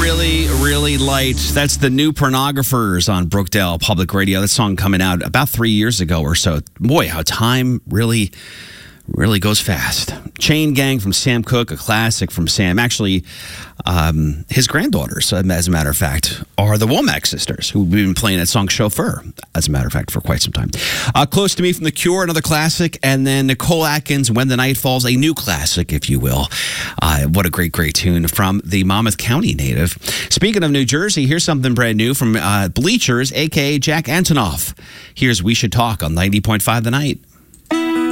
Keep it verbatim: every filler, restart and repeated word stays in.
really, really light. That's the New Pornographers on Brookdale Public Radio. That song coming out about three years ago or so. Boy, how time really, really goes fast. Chain Gang from Sam Cooke, a classic from Sam. Actually, um, his granddaughters, as a matter of fact, are the Womack sisters, who've been playing that song Chauffeur, as a matter of fact, for quite some time. Uh, Close to Me from The Cure, another classic. And then Nicole Atkins, When the Night Falls, a new classic, if you will. Uh, what a great, great tune from the Monmouth County native. Speaking of New Jersey, here's something brand new from uh, Bleachers, a k a. Jack Antonoff. Here's We Should Talk on ninety point five The Night.